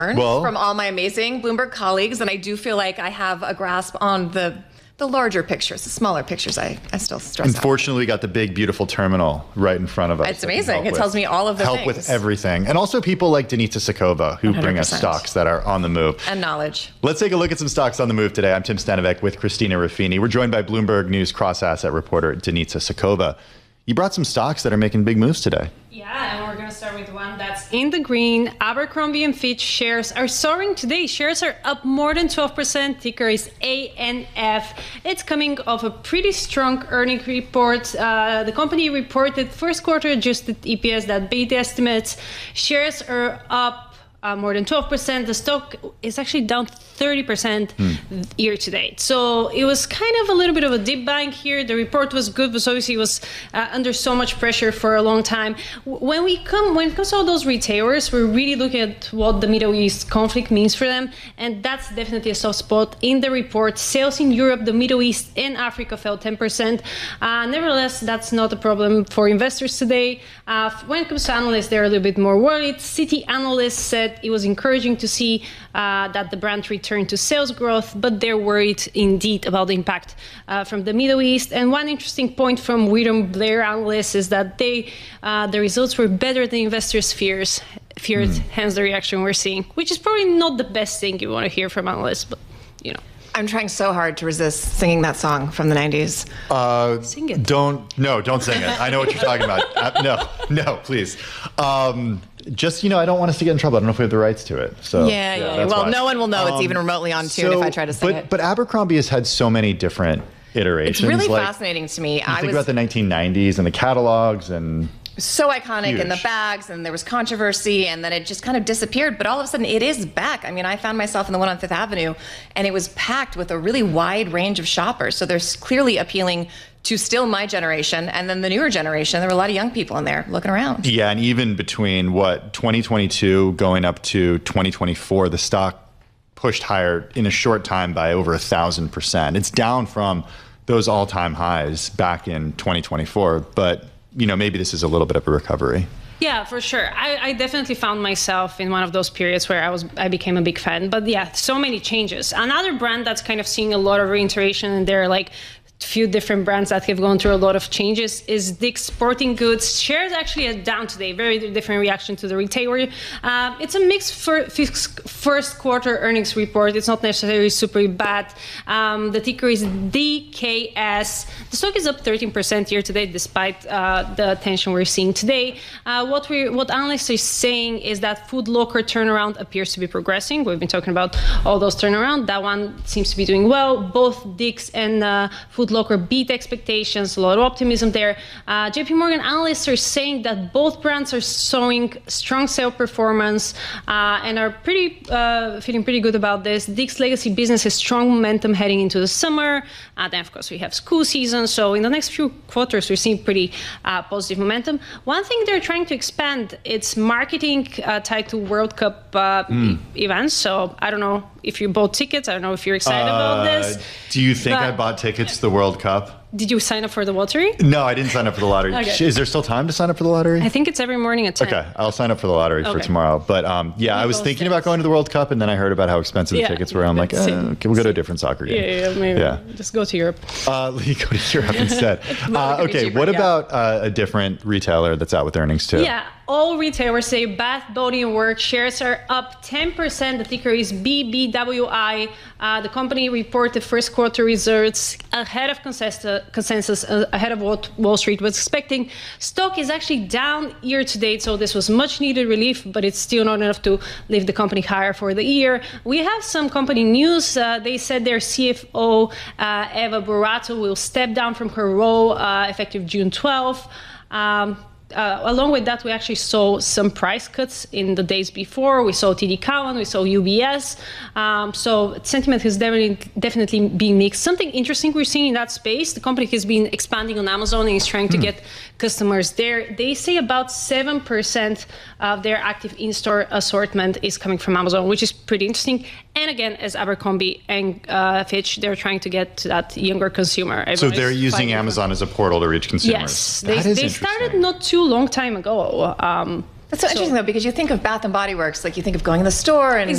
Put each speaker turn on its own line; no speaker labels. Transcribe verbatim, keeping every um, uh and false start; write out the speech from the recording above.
well,
from all my amazing Bloomberg colleagues, and I do feel like I have a grasp on the the larger pictures. The smaller pictures, I, I still stress out.
Unfortunately, we got the big, beautiful terminal right in front of us.
It's amazing. It tells me all of the
help
things.
with everything. And also people like Denita Sakova, who
one hundred percent.
bring us stocks that are on the move.
And knowledge.
Let's take a look at some stocks on the move today. I'm Tim Stanovic with Christina Ruffini. We're joined by Bloomberg News cross-asset reporter Denita Sakova. You brought some stocks that are making big moves today.
Yeah, and we're going to start with one that's in the green. Abercrombie and Fitch shares are soaring today. Shares are up more than twelve percent. Ticker is A N F. It's coming off a pretty strong earnings report. Uh, the company reported first quarter adjusted E P S that beat estimates. Shares are up Uh, more than twelve percent. The stock is actually down thirty percent mm. year to date. So it was kind of a little bit of a deep buying here. The report was good, but obviously it was uh, under so much pressure for a long time. When we come, when it comes to all those retailers, we're really looking at what the Middle East conflict means for them. And that's definitely a soft spot in the report. Sales in Europe, the Middle East, and Africa fell ten percent. Uh, nevertheless, that's not a problem for investors today. Uh, when it comes to analysts, they're a little bit more worried. Citi analysts said it was encouraging to see uh, that the brand returned to sales growth, but they're worried indeed about the impact uh, from the Middle East. And one interesting point from William Blair analysts is that they, uh, the results were better than investors' fears, feared, mm. hence the reaction we're seeing, which is probably not the best thing you want to hear from analysts, but you know.
I'm trying so hard to resist singing that song from the nineties.
Uh,
sing it.
Don't, no, don't sing it. I know what you're talking about. Uh, no, no, please. Um, just, you know, I don't want us to get in trouble. I don't know if we have the rights to it. So
Yeah, yeah. yeah. Well, why. No one will know um, it's even remotely on tune so, if I try to sing
but,
it.
But Abercrombie has had so many different iterations.
It's really
like,
fascinating to me.
You
I
think
was,
about the nineteen nineties and the catalogs and...
So iconic
Huge.
in the bags, and there was controversy, and then it just kind of disappeared. But all of a sudden, it is back. I mean, I found myself in the one on Fifth Avenue, and it was packed with a really wide range of shoppers. So there's clearly appealing to still my generation, and then the newer generation. There were a lot of young people in there looking around.
Yeah, and even between, what, twenty twenty-two going up to twenty twenty-four, the stock pushed higher in a short time by over a thousand percent. It's down from those all-time highs back in twenty twenty-four, but you know, maybe this is a little bit of a recovery.
Yeah, for sure. I, I definitely found myself in one of those periods where I was I became a big fan. But yeah, so many changes. Another brand that's kind of seeing a lot of reiteration, and they're like few different brands that have gone through a lot of changes, is Dick's Sporting Goods. Shares actually are down today. Very different reaction to the retailer. Uh, it's a mixed fir first quarter earnings report. It's not necessarily super bad. Um, the ticker is D K S. The stock is up thirteen percent year to date, despite uh, the tension we're seeing today. Uh, what we what analysts are saying is that Food Locker turnaround appears to be progressing. We've been talking about all those turnaround. That one seems to be doing well. Both Dick's and uh, Food Locker beat expectations, a lot of optimism there. Uh, J P Morgan analysts are saying that both brands are showing strong sales performance uh, and are pretty uh, feeling pretty good about this. Dick's legacy business has strong momentum heading into the summer. Uh, then, of course, we have school season. So in the next few quarters, we're seeing pretty uh, positive momentum. One thing they're trying to expand, it's marketing uh, tied to World Cup uh, mm. e events. So I don't know if you bought tickets. I don't know if you're excited uh, about this.
Do you think I bought tickets to the World Cup?
Did you sign up for the lottery?
No, I didn't sign up for the lottery. Okay. Is there still time to sign up for the lottery?
I think it's every morning at ten.
Okay, I'll sign up for the lottery okay. for tomorrow. But um, yeah, we I was thinking tickets. about going to the World Cup, and then I heard about how expensive yeah, the tickets were. I'm like, eh, okay, we'll go to a different soccer game.
Yeah, yeah, maybe. Yeah. Just go to Europe.
Uh, you go to Europe instead. uh, okay, cheaper, what yeah. about uh, a different retailer that's out with earnings too?
Yeah. All retailers say Bath, Body and Work shares are up ten percent. The ticker is B B W I. Uh, the company reported first quarter results ahead of consensus, uh, ahead of what Wall Street was expecting. Stock is actually down year to date, so this was much needed relief, but it's still not enough to lift the company higher for the year. We have some company news. Uh, they said their C F O, uh, Eva Burato, will step down from her role uh, effective June twelfth. Um, Uh, along with that, we actually saw some price cuts in the days before. We saw T D Cowen, we saw U B S. Um, so sentiment has definitely, definitely been mixed. Something interesting we're seeing in that space, the company has been expanding on Amazon and is trying to mm. get customers there. They say about seven percent of their active in-store assortment is coming from Amazon, which is pretty interesting. And again, as Abercrombie and uh, Fitch, they're trying to get to that younger consumer. Everyone
so they're using Amazon as a portal to reach consumers.
Yes, they, they started not too long time ago. Um,
That's so, so interesting though, because you think of Bath and Body Works, like you think of going to the store and